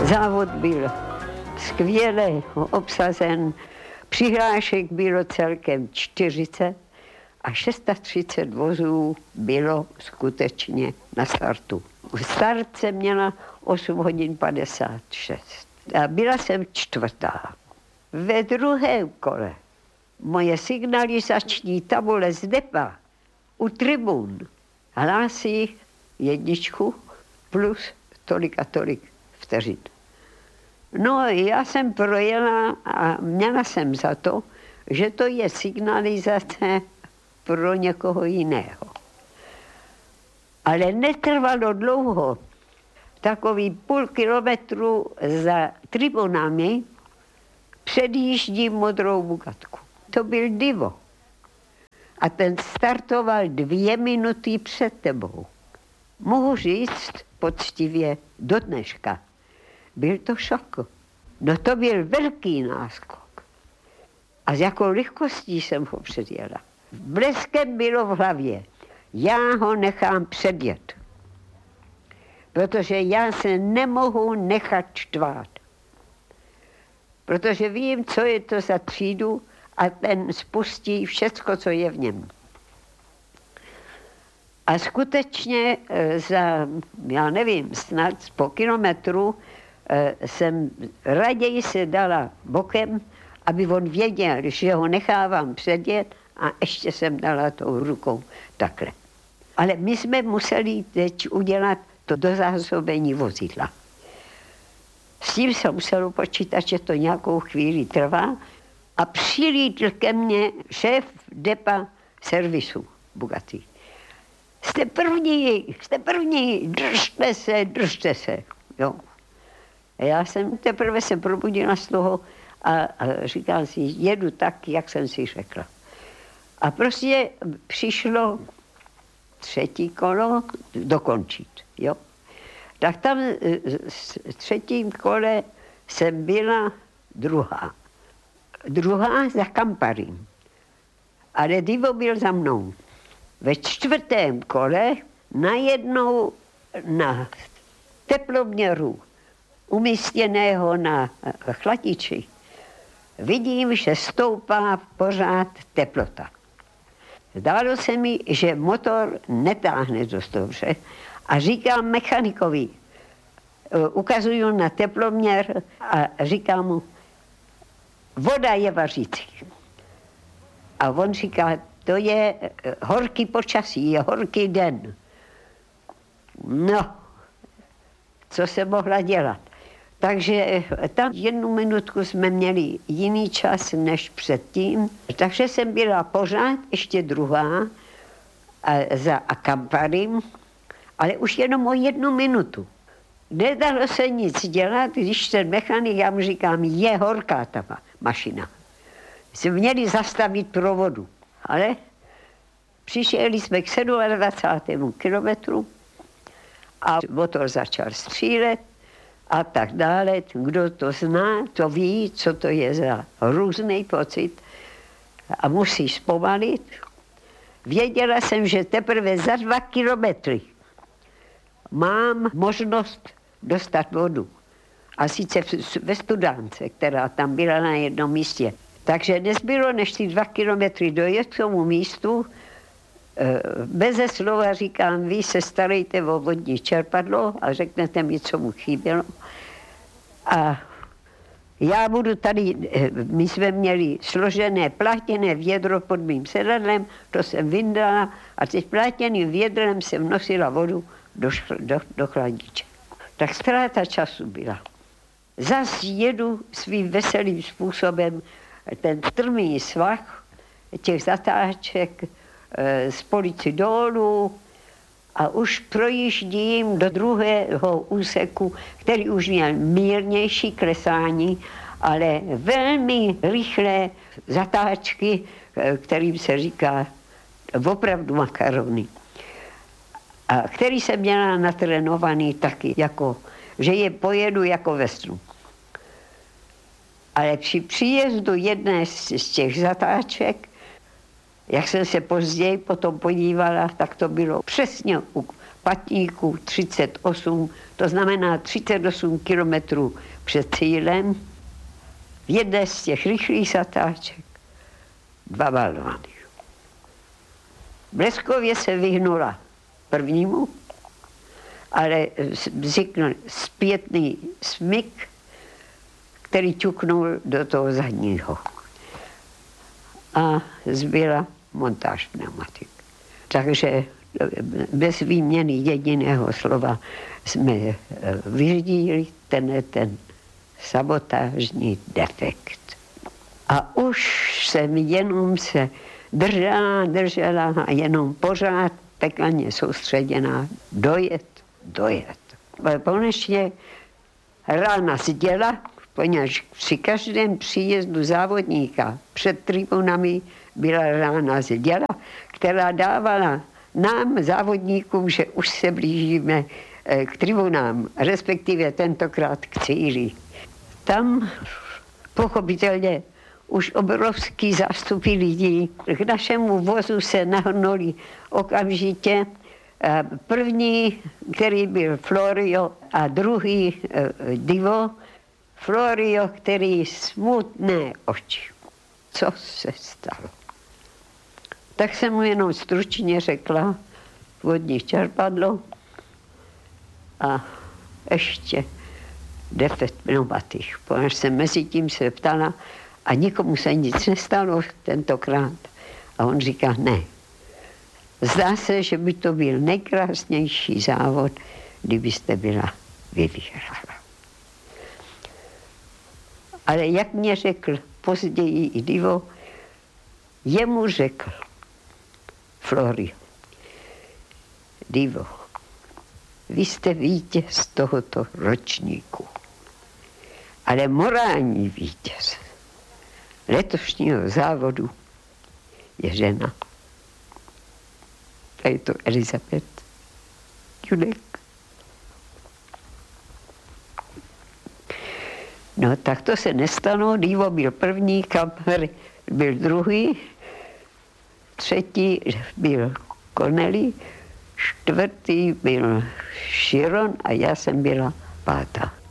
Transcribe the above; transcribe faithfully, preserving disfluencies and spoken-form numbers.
Závod byl skvěle obsazen, přihlášek bylo celkem čtyřicet a třicet šest vozů bylo skutečně na startu. Start jsem měla osm hodin padesát šest a byla jsem čtvrtá. Ve druhém kole moje signalizační tabule z depa u tribun hlásí jedničku plus tolik a tolik vteřin. No, já jsem projela a měla jsem za to, že to je signalizace pro někoho jiného. Ale netrvalo dlouho. Takový půl kilometru za tribunami předjíždím modrou Bugatku. To byl Divo. A ten startoval dvě minuty před tebou. Mohu říct poctivě do dneška. Byl to šok. No to byl velký náskok. A s jakou rychlostí jsem ho předjela. Bleskem bylo v hlavě. Já ho nechám předjet. Protože já se nemohu nechat štvát. Protože vím, co je to za třídu a ten spustí všecko, co je v něm. A skutečně za, já nevím, snad po kilometru jsem raději se dala bokem, aby on věděl, že ho nechávám předjet a ještě jsem dala tou rukou takhle. Ale my jsme museli teď udělat to dozásobení vozidla. S tím se muselo počítat, že to nějakou chvíli trvá a přilítl ke mně šéf depa servisu Bugatti. Jste první, jste první, držte se, držte se. Jo. A já jsem teprve se probudila z toho a, a říkala si, jedu tak, jak jsem si řekla. A prostě přišlo třetí kolo dokončit. Jo. Tak tam v třetím kole jsem byla druhá. Druhá za Kamparím. Ale Divo byl za mnou. Ve čtvrtém kole najednou na teploměru umístěného na chladiči vidím, že stoupá pořád teplota. Zdálo se mi, že motor netáhne dost dobře a říkám mechanikovi, ukazuju na teploměr a říkám mu, voda je vařící. A on říká, to je horký počasí, je horký den. No, co se mohla dělat. Takže tam jednu minutku jsme měli jiný čas než předtím. Takže jsem byla pořád ještě druhá za Kamparím, ale už jenom o jednu minutu. Nedalo se nic dělat, když ten mechanik, já mu říkám, je horká ta mašina. Jsme měli zastavit provodu, ale přišli jsme k dvacátému sedmému kilometru a motor začal střílet a tak dále. Kdo to zná, to ví, co to je za hrůzný pocit a musí zpomalit. Věděla jsem, že teprve za dva kilometry mám možnost dostat vodu. A sice ve Studánce, která tam byla na jednom místě. Takže nezbylo, než ty dva kilometry dojet k tomu místu. Beze slova říkám, vy se starejte o vodní čerpadlo a řeknete mi, co mu chybělo. A já budu tady, my jsme měli složené plátěné vědro pod mým sedadlem, to jsem vyndala a teď plátěným vědrem jsem nosila vodu do, do, do chladiče. Tak ztráta času byla. Zas jedu svým veselým způsobem ten strmý svah těch zatáček z polici dolů a už projíždím do druhého úseku, který už měl mírnější klesání, ale velmi rychlé zatáčky, kterým se říká opravdu makarony. A který jsem měla natrénovaný taky, jako, že je pojedu jako vesnu. Ale při příjezdu jedné z těch zatáček, jak jsem se později potom podívala, tak to bylo přesně patníků třicet osm, to znamená třicet osm kilometrů před cílem. V jedné z těch rychlých zatáček dva balvany. Bleskově se vyhnula prvnímu, ale vznikl zpětný smyk, který ťuknul do toho zadního. A zbyla montáž pneumatik. Takže bez výměny jediného slova jsme vyřídili ten, ten sabotážní defekt. A už jsem jenom se držela, držela a jenom pořád peklenně soustředěná dojet, dojet. Konečně rána zděla, poněvadž při každém příjezdu závodníka před tribunami byla rána zděla, která dávala nám, závodníkům, že už se blížíme k tribunám, respektive tentokrát k cíli. Tam pochopitelně už obrovský zástupy lidí. K našemu vozu se nahrnuli okamžitě první, který byl Florio, a druhý Divo. Florio, který smutné oči. Co se stalo? Tak jsem mu jenom stručně řekla vodní čerpadlo a ještě defekt pneumatik. Protože jsem mezi tím se ptala a nikomu se nic nestalo tentokrát. A on říká, ne. Zdá se, že by to byl nejkrásnější závod, kdybyste byla vy vyhrála. Ale jak mě řekl později i Divo, jemu řekl Florio, Divo, vy jste vítěz tohoto ročníku, ale morální vítěz letošního závodu je žena. A je to Elizabeth Julek. No tak to se nestalo, Divo byl první, Kamper byl druhý, třetí byl Connelly, čtvrtý byl Chiron a já jsem byla pátá.